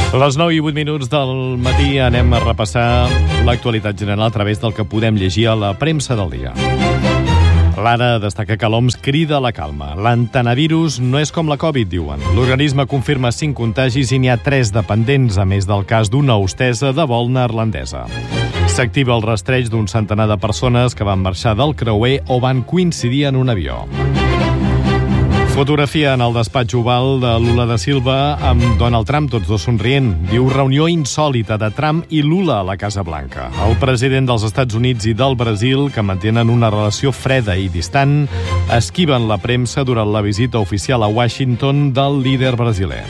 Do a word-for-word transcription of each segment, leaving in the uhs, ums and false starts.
A les nou i vuit minuts del matí anem a repassar l'actualitat general a través del que podem llegir a la premsa del dia. L'Ara destaca que l'O M S crida a la calma. L'antenavirus no és com la Covid, diuen. L'organisme confirma cinc contagis i n'hi ha tres dependents, a més del cas d'una hostessa de vol neerlandesa. S'activa el rastreig d'un centenar de persones que van marxar del creuer o van coincidir en un avió. Fotografia en el despatx oval de Lula da Silva amb Donald Trump, tots dos somrient. Diu reunió insòlita de Trump i Lula a la Casa Blanca. El president dels Estats Units i del Brasil, que mantenen una relació freda i distant, esquiven la premsa durant la visita oficial a Washington del líder brasiler.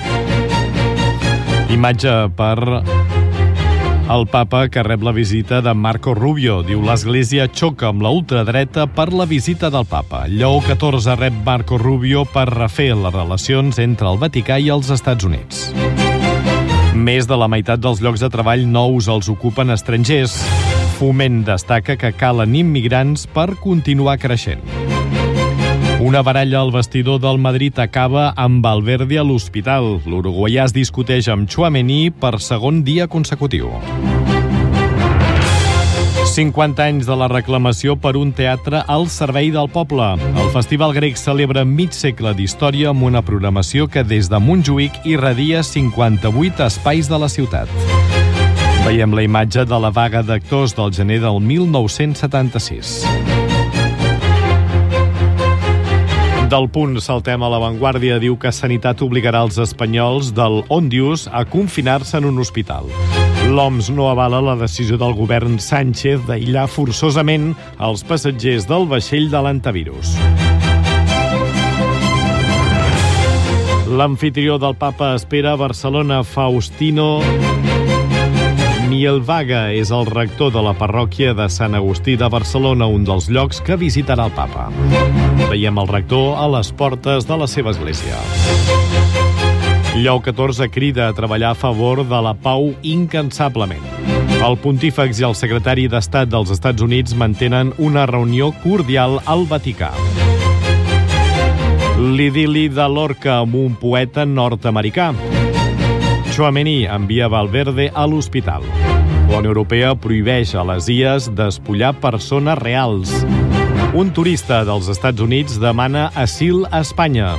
Imatge per el papa que rep la visita de Marco Rubio. Diu l'Església xoca amb la ultradreta per la visita del papa. Lleó catorze rep Marco Rubio per refer les relacions entre el Vaticà i els Estats Units. Més de la meitat dels llocs de treball nous els ocupen estrangers. Foment destaca que calen immigrants per continuar creixent. Una baralla al vestidor del Madrid acaba amb Valverde a l'hospital. L'uruguaià es discuteix amb Tchouaméni per segon dia consecutiu. cinquanta anys de la reclamació per un teatre al servei del poble. El Festival Grec celebra mig segle d'història amb una programació que des de Montjuïc irradia cinquanta-vuit espais de la ciutat. Veiem la imatge de la vaga d'actors del gener del mil nou-cents setanta-sis. Del Punt saltem a l'avantguàrdia. Diu que Sanitat obligarà els espanyols del Òndius a confinar-se en un hospital. L'O M S no avala la decisió del govern Sánchez d'aïllar forçosament els passatgers del vaixell de l'antivirus. L'amfitrió del Papa espera a Barcelona. Faustino Mielvaga és el rector de la parròquia de Sant Agustí de Barcelona, un dels llocs que visitarà el Papa. Veiem el rector a les portes de la seva església. Lleó catorze crida a treballar a favor de la pau incansablement. El pontífex i el secretari d'Estat dels Estats Units mantenen una reunió cordial al Vaticà. L'idil·li de Lorca amb un poeta nord-americà. Tchouaméni envia Valverde a l'hospital. La Unió Europea prohibeix a les I As despullar persones reals. Un turista dels Estats Units demana asil a Espanya.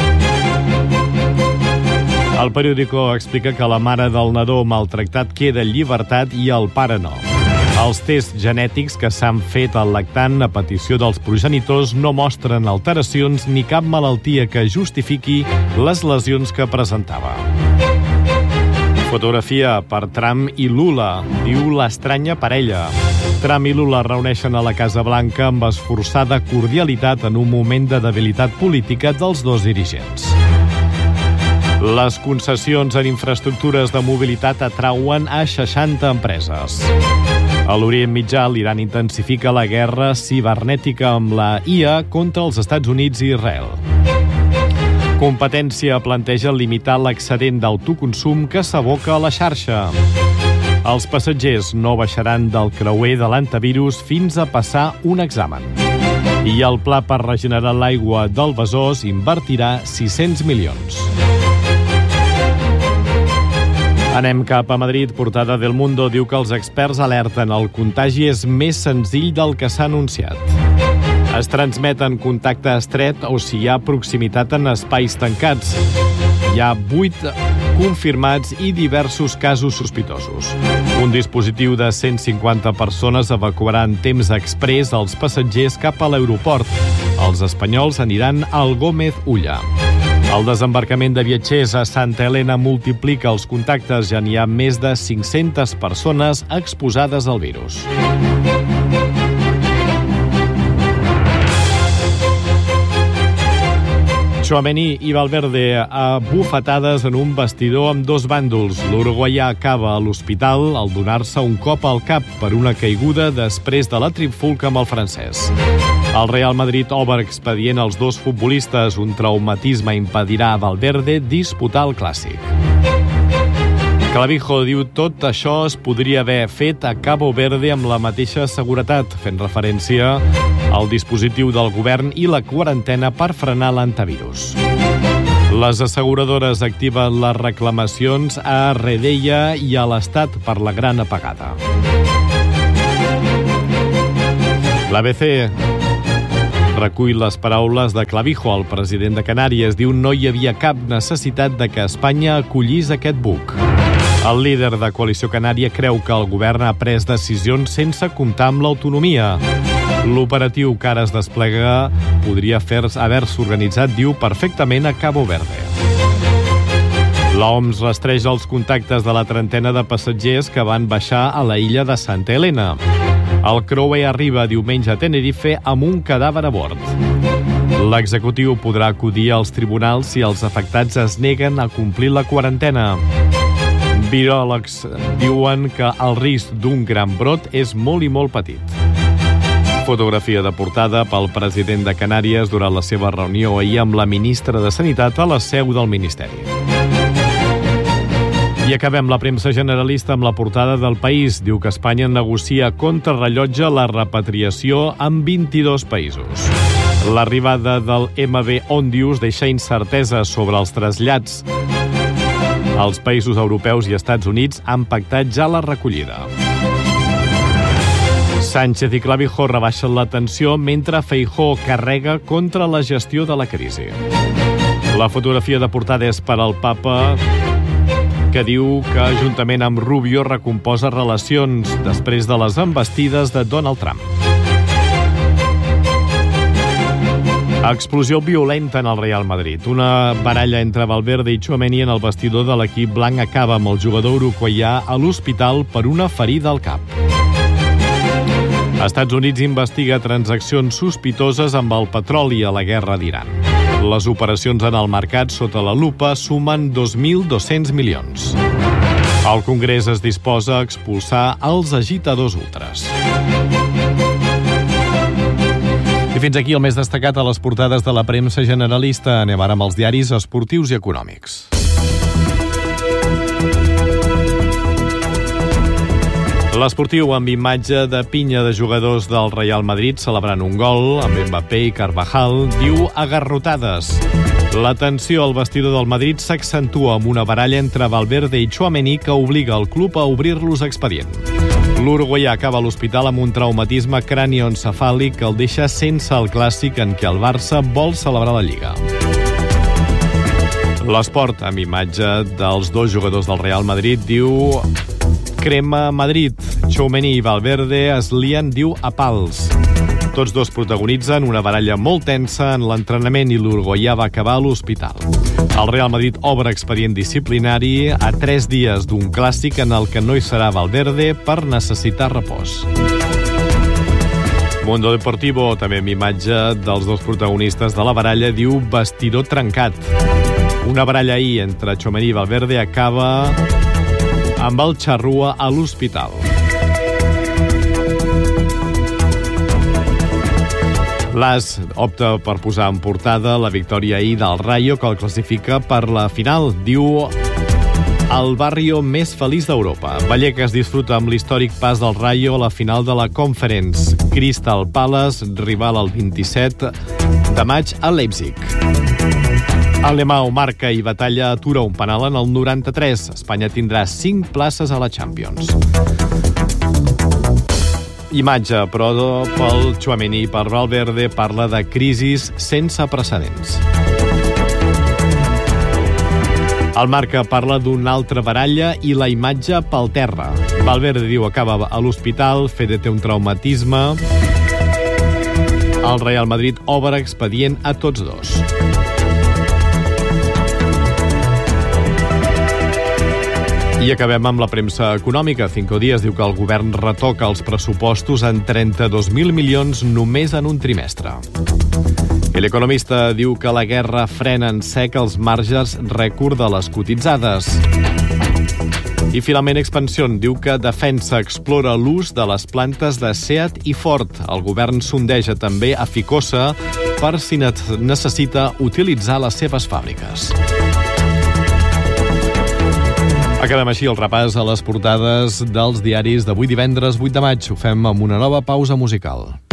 El periòdico explica que la mare del nadó maltractat queda en llibertat i el pare no. Els tests genètics que s'han fet al lactant a petició dels progenitors no mostren alteracions ni cap malaltia que justifiqui les lesions que presentava. Fotografia per Trump i Lula. Diu l'estranya parella. Trump i Lula reuneixen a la Casa Blanca amb esforçada cordialitat en un moment de debilitat política dels dos dirigents. Les concessions en infraestructures de mobilitat atrauen a seixanta empreses. A l'Orient Mitjà, l'Iran intensifica la guerra cibernètica amb la I A contra els Estats Units i Israel. Competència planteja limitar l'excedent d'autoconsum que s'aboca a la xarxa. Els passatgers no baixaran del creuer de l'antivirus fins a passar un examen. I el pla per regenerar l'aigua del Besòs invertirà sis-cents milions. Anem cap a Madrid. Portada del Mundo diu que els experts alerten el contagi és més senzill del que s'ha anunciat. Es transmet en contacte estret o si hi ha proximitat en espais tancats. Hi ha vuit confirmats i diversos casos sospitosos. Un dispositiu de cent cinquanta persones evacuarà en temps exprés els passatgers cap a l'aeroport. Els espanyols aniran al Gómez Ulla. El desembarcament de viatgers a Santa Helena multiplica els contactes. Ja n'hi ha més de cinc-centes persones exposades al virus. Tchouaméni i Valverde a bufetades en un vestidor amb dos bàndols. L'uruguaià acaba a l'hospital al donar-se un cop al cap per una caiguda després de la trifulca amb el francès. El Real Madrid obre expedient als dos futbolistes. Un traumatisme impedirà a Valverde disputar el clàssic. Clavijo diu tot això es podria haver fet a Cabo Verde amb la mateixa seguretat, fent referència al dispositiu del govern i la quarantena per frenar l'antivirus. Les asseguradores activen les reclamacions a Redeia i a l'Estat per la gran apagada. L'A B C recull les paraules de Clavijo, el president de Canàries. Diu: no hi havia cap necessitat de que Espanya acollís aquest buc. El líder de Coalició Canària creu que el govern ha pres decisions sense comptar amb l'autonomia. L'operatiu que ara es desplega podria haver-se organitzat, diu, perfectament a Cabo Verde. L'O M S rastreja els contactes de la trentena de passatgers que van baixar a la illa de Santa Helena. El creuer arriba diumenge a Tenerife amb un cadàver a bord. L'executiu podrà acudir als tribunals si els afectats es neguen a complir la quarantena. Viròlegs diuen que el risc d'un gran brot és molt i molt petit. Fotografia de portada pel president de Canàries durant la seva reunió ahir amb la ministra de Sanitat a la seu del Ministeri. I acabem la premsa generalista amb la portada del País. Diu que Espanya negocia contrarrellotge la repatriació amb vint-i-dos països. L'arribada del M V Ondius deixa incertesa sobre els trasllats. Els països europeus i Estats Units han pactat ja la recollida. Sánchez i Clavijo rebaixen la tensió mentre Feijóo carrega contra la gestió de la crisi. La fotografia de portada és per al papa, que diu que juntament amb Rubio recomposa relacions després de les envestides de Donald Trump. Explosió violenta en el Real Madrid. Una baralla entre Valverde i Tchouaméni en el vestidor de l'equip blanc acaba amb el jugador uruguaià a l'hospital per una ferida al cap. Estats Units investiga transaccions sospitoses amb el petroli a la guerra d'Iran. Les operacions en el mercat sota la lupa sumen dos mil dos-cents milions. El Congrés es disposa a expulsar els agitadors ultres. I fins aquí el més destacat a les portades de la premsa generalista. Anem ara amb els diaris esportius i econòmics. L'esportiu amb imatge de pinya de jugadors del Real Madrid celebrant un gol amb Mbappé i Carvajal, diu agarrotades. La tensió al vestidor del Madrid s'accentua amb una baralla entre Valverde i Tchouaméni que obliga el club a obrir-los expedient. L'uruguaià acaba a l'hospital amb un traumatisme cranioencefàlic que el deixa sense el clàssic en què el Barça vol celebrar la Lliga. L'esport amb imatge dels dos jugadors del Real Madrid diu crema Madrid. Tchouaméni i Valverde es lien, diu, a pals. Tots dos protagonitzen una baralla molt tensa en l'entrenament i l'uruguaià va acabar a l'hospital. El Real Madrid obre expedient disciplinari a tres dies d'un clàssic en el que no hi serà Valverde per necessitar repòs. Mundo Deportivo, també amb imatge dels dos protagonistes de la baralla, diu vestidor trencat. Una baralla ahir entre Tchouaméni i Valverde acaba amb el xarrua a l'hospital. L'As opta per posar en portada la victòria ahir del Rayo, que el classifica per la final. Diu el barrio més feliç d'Europa. Vallecas disfruta amb l'històric pas del Rayo a la final de la Conference. Crystal Palace, rival el vint-i-set de maig a Leipzig. Alemão marca i batalla atura un penal en el noranta-tres. Espanya tindrà cinc places a la Champions. Imatge, però, pel Tchouaméni i per Valverde parla de crisis sense precedents. El Marca parla d'una altra baralla i la imatge pel terra. Valverde diu acaba a l'hospital, Fede té un traumatisme. El Real Madrid obre expedient a tots dos. I acabem amb la premsa econòmica. Cinco Días diu que el govern retoca els pressupostos en trenta-dos mil milions només en un trimestre. El Economista diu que la guerra frena en sec els marges rècord de les cotitzades. I finalment Expansión diu que Defensa explora l'ús de les plantes de Seat i Ford. El govern sondeja també a Ficosa per si necessita utilitzar les seves fàbriques. Acabem així el repàs a les portades dels diaris d'avui divendres vuit de maig. Ho fem amb una nova pausa musical.